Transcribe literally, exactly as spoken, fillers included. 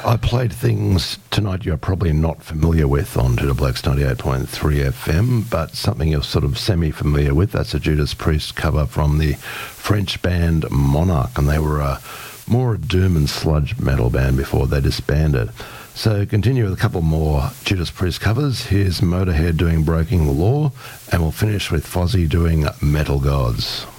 I played things tonight you're probably not familiar with on Two Blokes ninety-eight point three F M, but something you're sort of semi-familiar with. That's a Judas Priest cover from the French band Monarch, and they were a more doom and sludge metal band before they disbanded. So continue with a couple more Judas Priest covers. Here's Motorhead doing Breaking the Law, and we'll finish with Fozzy doing Metal Gods.